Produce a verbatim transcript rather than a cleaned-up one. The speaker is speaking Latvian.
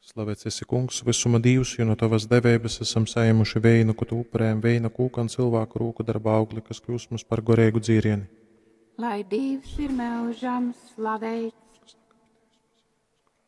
Slavēts esi, Kungs, visuma Dievs, jo no tavas devības esam saņēmuši veinu, ko tu upurējam, veina kūka un cilvēku rūku darba augli, kas kļūst mums par gorēgu dzīrieni. Lai Dievs ir mūžam slavēts.